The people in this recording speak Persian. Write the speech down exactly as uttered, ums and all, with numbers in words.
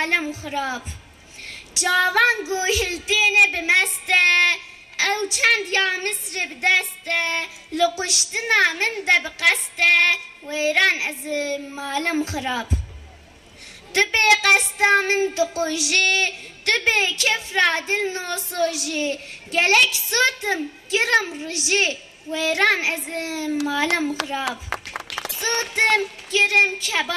مالم خراب جوان گوهلتینه بمسته او چند یا مصر بدسته لقشتنا من ده بقسته ویران از مالم خراب دبی قستا من دقوجي دبي كفرا دل نوصوجي قالك صوتم قرم رجي ويران از مالم خراب صوتم قرم كباب